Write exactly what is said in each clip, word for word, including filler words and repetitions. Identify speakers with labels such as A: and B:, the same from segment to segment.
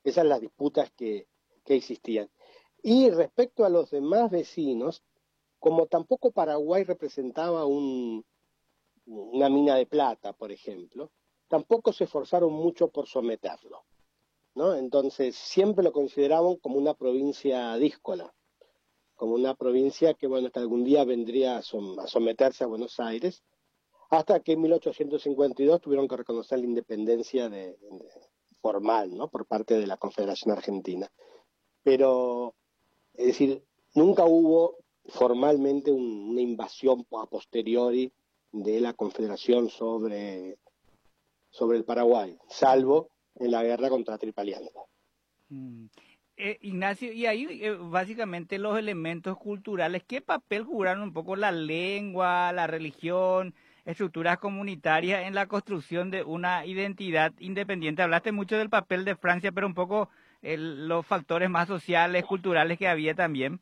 A: Esas son las disputas que, que existían. Y respecto a los demás vecinos, como tampoco Paraguay representaba un, una mina de plata, por ejemplo, tampoco se esforzaron mucho por someterlo, ¿no? Entonces siempre lo consideraban como una provincia díscola, como una provincia que, bueno, que algún día vendría a, som a someterse a Buenos Aires, hasta que en mil ochocientos cincuenta y dos tuvieron que reconocer la independencia de, de, formal, ¿no? Por parte de la Confederación Argentina. Pero, es decir, nunca hubo formalmente un, una invasión a posteriori de la Confederación sobre, sobre el Paraguay, salvo en la guerra contra Triple Alianza.
B: Mm. Eh, Ignacio, y ahí eh, básicamente los elementos culturales, ¿qué papel jugaron un poco la lengua, la religión, estructuras comunitarias en la construcción de una identidad independiente? Hablaste mucho del papel de Francia, pero un poco el, los factores más sociales, culturales que había también.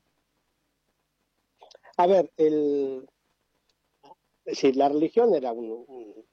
A: A ver, el, es decir, la religión era un, un,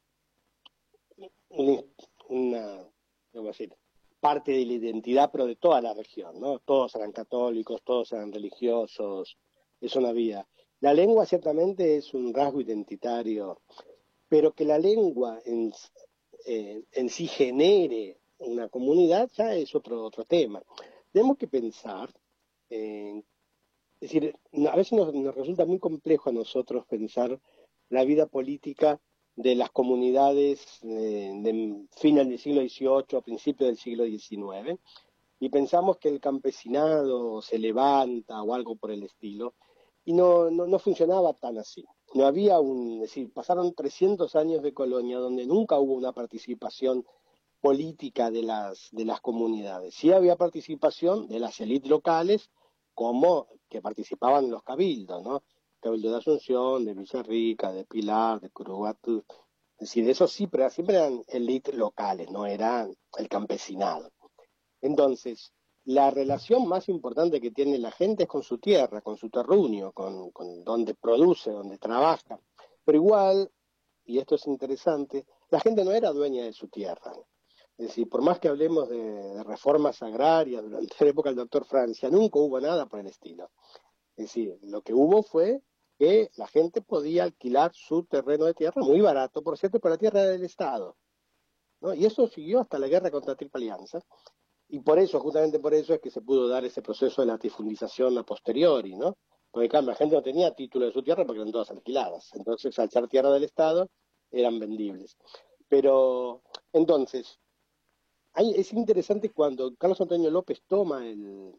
A: un, una, ¿cómo decir? Parte de la identidad, pero de toda la región, ¿no? Todos eran católicos, todos eran religiosos, eso no había. La lengua ciertamente es un rasgo identitario, pero que la lengua en, eh, en sí genere una comunidad ya es otro, otro tema. Tenemos que pensar, eh, es decir, a veces nos, nos resulta muy complejo a nosotros pensar la vida política de las comunidades eh, de final del siglo dieciocho a principios del siglo diecinueve, y pensamos que el campesinado se levanta o algo por el estilo, y no, no, no funcionaba tan así. No había un, es decir, pasaron trescientos años de colonia donde nunca hubo una participación política de las, de las comunidades. Sí había participación de las élites locales, como que participaban en los cabildos, ¿no? Cabildo de Asunción, de Villarrica, de Pilar, de Curuguatú. Es decir, eso sí, pero siempre eran élites locales, no eran el campesinado. Entonces, la relación más importante que tiene la gente es con su tierra, con su terruño, con, con donde produce, donde trabaja. Pero igual, y esto es interesante, la gente no era dueña de su tierra. Es decir, por más que hablemos de, de reformas agrarias durante la época del doctor Francia, nunca hubo nada por el estilo. Es decir, lo que hubo fue que la gente podía alquilar su terreno de tierra, muy barato, por cierto, por la tierra del Estado, ¿no? Y eso siguió hasta la guerra contra Triple Alianza. Y por eso, justamente por eso, es que se pudo dar ese proceso de latifundización a posteriori, ¿no? Porque, claro, la gente no tenía título de su tierra porque eran todas alquiladas. Entonces, al ser tierra del Estado, eran vendibles. Pero, entonces, ahí es interesante cuando Carlos Antonio López toma el,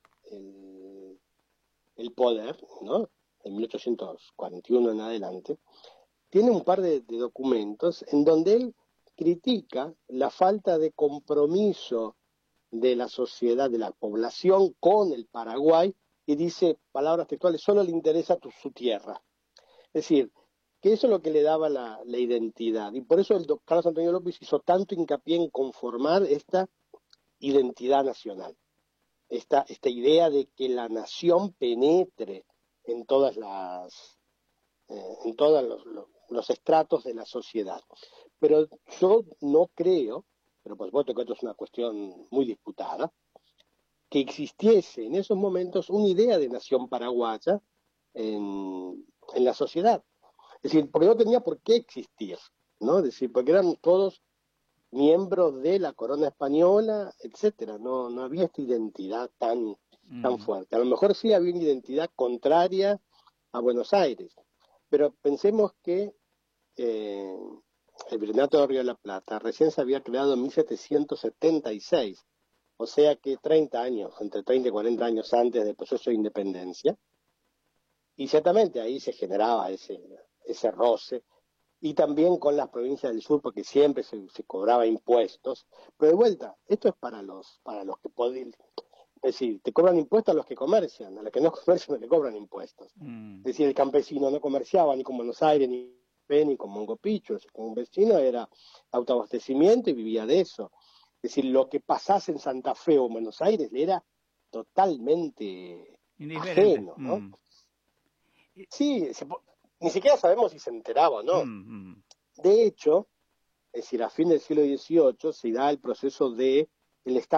A: el, el poder, ¿no? En mil ochocientos cuarenta y uno en adelante, tiene un par de, de documentos en donde él critica la falta de compromiso de la sociedad, de la población con el Paraguay, y dice, palabras textuales, solo le interesa tu, su tierra. Es decir, que eso es lo que le daba la, la identidad. Y por eso el doctor Carlos Antonio López hizo tanto hincapié en conformar esta identidad nacional, esta, esta idea de que la nación penetre en todas las, eh, en todos los, los, los estratos de la sociedad. Pero yo no creo, pero por supuesto que esto es una cuestión muy disputada, que existiese en esos momentos una idea de nación paraguaya en, en la sociedad. Es decir, porque no tenía por qué existir, ¿no? Es decir, porque eran todos miembros de la corona española, etcétera. No, no había esta identidad tan, tan
B: Mm.
A: fuerte. A lo mejor sí había una identidad contraria a Buenos Aires, pero pensemos que eh, el Virreinato de Río de la Plata recién se había creado en mil setecientos setenta y seis, o sea que treinta años, entre treinta y cuarenta años antes del proceso de independencia, y ciertamente ahí se generaba ese, ese roce, y también con las provincias del sur, porque siempre se, se cobraba impuestos, pero de vuelta, esto es para los, para los que pueden, es decir, te cobran impuestos a los que comercian, a los que no comercian no le cobran impuestos.
B: Mm.
A: Es decir, el campesino no comerciaba ni con Buenos Aires, ni ni con Mongo Picho, un vecino era autoabastecimiento y vivía de eso. Es decir, lo que pasase en Santa Fe o en Buenos Aires le era totalmente
B: Indiferente.
A: ajeno, ¿no?
B: Mm. Y-
A: Sí, se, ni siquiera sabemos si se enteraba o no.
B: mm, mm.
A: De hecho, es decir, a fin del siglo dieciocho se da el proceso de el